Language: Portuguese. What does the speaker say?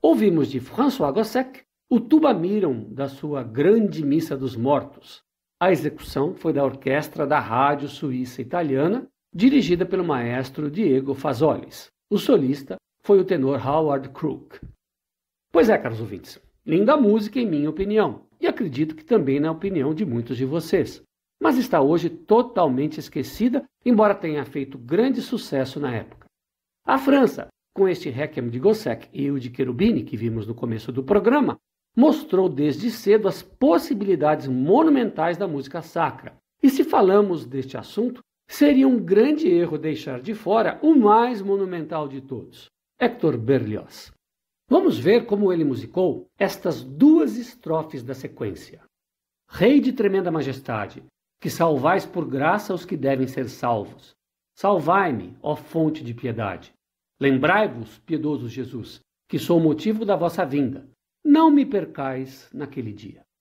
Ouvimos de François Gossec o Tubamirum da sua Grande Missa dos Mortos. A execução foi da Orquestra da Rádio Suíça Italiana, dirigida pelo maestro Diego Fazolis. O solista foi o tenor Howard Crook. Pois é, caros ouvintes, linda música em minha opinião, e acredito que também na opinião de muitos de vocês, mas está hoje totalmente esquecida, embora tenha feito grande sucesso na época. A França, com este Requiem de Gossec e o de Cherubini, que vimos no começo do programa, mostrou desde cedo as possibilidades monumentais da música sacra. E se falamos deste assunto, seria um grande erro deixar de fora o mais monumental de todos, Hector Berlioz. Vamos ver como ele musicou estas duas estrofes da sequência. Rei de tremenda majestade, que salvais por graça os que devem ser salvos. Salvai-me, ó fonte de piedade. Lembrai-vos, piedoso Jesus, que sou o motivo da vossa vinda. Não me percais naquele dia.